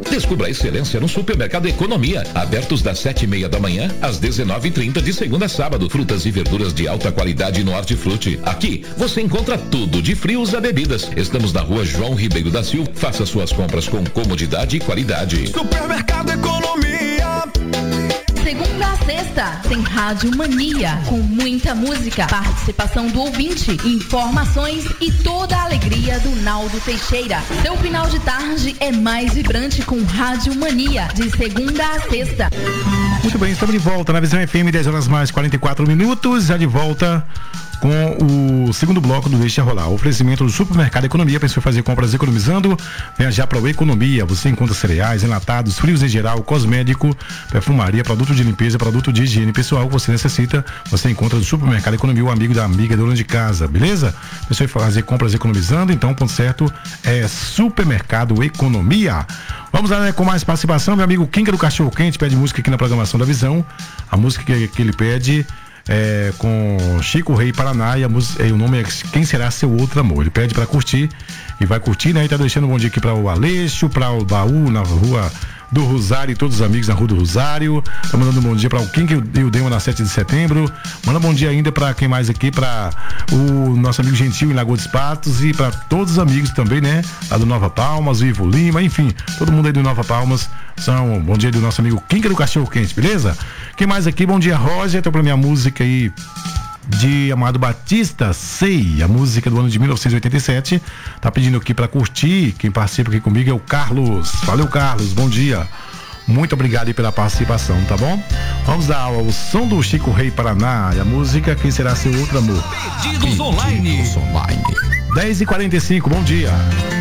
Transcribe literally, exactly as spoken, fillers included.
Descubra a excelência no Supermercado Economia, abertos das sete e meia da manhã às dezenove e trinta de segunda a sábado. Frutas e verduras de alta qualidade no Hortifruti. Aqui você encontra tudo de frios a bebidas. Estamos na Rua João Ribeiro da Silva. Faça suas compras com comodidade e qualidade. Supermercado Economia. Segunda a sexta, tem Rádio Mania, com muita música, participação do ouvinte, informações e toda a alegria do Naldo Teixeira. Seu final de tarde é mais vibrante com Rádio Mania, de segunda a sexta. Muito bem, estamos de volta na Visão F M, dez horas mais quarenta e quatro minutos, já de volta com o segundo bloco do Deixa Rolar. O oferecimento do Supermercado Economia, pensou em fazer compras economizando? Venha já para o Economia. Você encontra cereais, enlatados, frios em geral, cosmético, perfumaria, produto de limpeza, produto de higiene pessoal que você necessita. Você encontra no Supermercado Economia, o amigo da amiga dona de casa, beleza? Pensou em fazer compras economizando? Então o ponto certo é Supermercado Economia. Vamos lá, né, com mais participação. Meu amigo Kinga do Cachorro Quente pede música aqui na programação da Visão. A música que, que ele pede é com Chico Rei Paraná e, a música, e o nome é Quem Será Seu Outro Amor. Ele pede pra curtir e vai curtir, né? E tá deixando um bom dia aqui pra o Aleixo, pra o Baú, na rua do Rosário e todos os amigos na Rua do Rosário. Tá mandando um bom dia para o King e o Dema na sete de setembro. Manda um bom dia ainda para quem mais aqui, para o nosso amigo Gentil em Lagoa dos Patos e para todos os amigos também, né? Lá do Nova Palmas, o Ivo Lima, enfim, todo mundo aí do Nova Palmas. São um bom dia do nosso amigo King do Cachorro Quente, beleza? Quem mais aqui? Bom dia, Roger. Então, pra minha música aí de Amado Batista, Sei, a música do ano de mil novecentos e oitenta e sete. Tá pedindo aqui pra curtir. Quem participa aqui comigo é o Carlos. Valeu, Carlos, bom dia. Muito obrigado aí pela participação, tá bom? Vamos dar ao som do Chico Rei Paraná e a música Quem Será Seu Outro Amor. Pedidos online. dez e quarenta e cinco, bom dia.